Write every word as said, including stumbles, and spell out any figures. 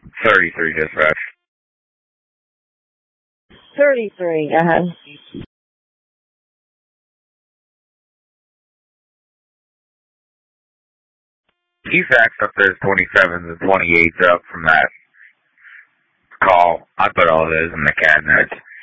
thirty-three dispatch. thirty-three, go ahead. He faxed up those twenty-sevens and twenty-eights up from that call. I put all those in the C A D notes.